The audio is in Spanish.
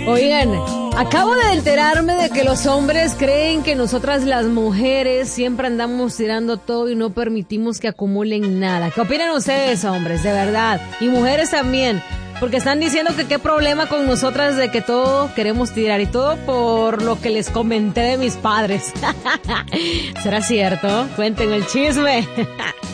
Oigan, acabo de enterarme de que los hombres creen que nosotras las mujeres siempre andamos tirando todo y no permitimos que acumulen nada. ¿Qué opinan ustedes, hombres? De verdad. Y mujeres también. Porque están diciendo que qué problema con nosotras de que todo queremos tirar y todo por lo que les comenté de mis padres. ¿Será cierto? Cuenten el chisme.